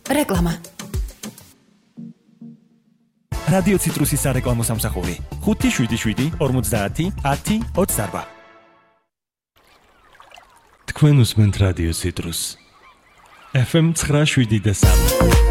რეკლამა. რადიო ციტრუსის სარეკლამო სამსახური 577 50 10 28. თქვენ უსმენთ რადიო ციტრუს FM 97.3.